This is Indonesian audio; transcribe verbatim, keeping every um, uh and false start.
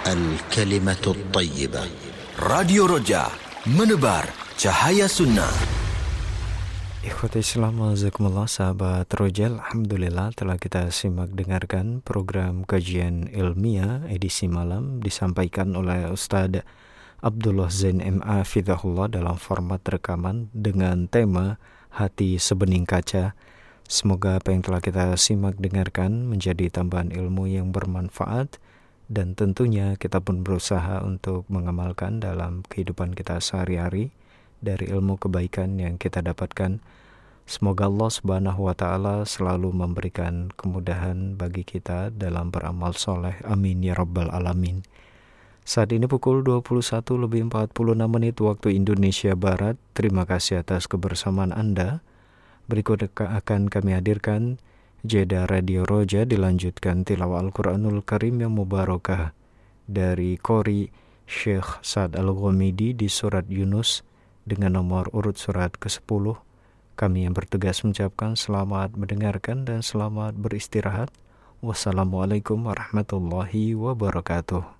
الكلمة الطيبة. Radio Roja, menebar cahaya sunnah. Ikhwati Islam, azakumullah, sahabat Roja, alhamdulillah telah kita simak dengarkan program kajian ilmiah edisi malam disampaikan oleh Ustadz Abdullah Zain M A Fidahullah dalam format rekaman dengan tema Hati Sebening Kaca. Semoga apa yang telah kita simak dengarkan menjadi tambahan ilmu yang bermanfaat, dan tentunya kita pun berusaha untuk mengamalkan dalam kehidupan kita sehari-hari dari ilmu kebaikan yang kita dapatkan. Semoga Allah Subhanahu wa Ta'ala selalu memberikan kemudahan bagi kita dalam beramal soleh. Amin ya Rabbal Alamin. Saat ini pukul dua puluh satu lebih empat puluh enam menit waktu Indonesia Barat. Terima kasih atas kebersamaan Anda. Berikut akan kami hadirkan jeda Radio Roja, dilanjutkan tilawah Al-Quranul Karim yang mubarakah dari Qori Syekh Sa'ad Al-Ghamidi di surat Yunus dengan nomor urut surat kesepuluh. Kami yang bertugas mengucapkan selamat mendengarkan dan selamat beristirahat. Wassalamualaikum warahmatullahi wabarakatuh.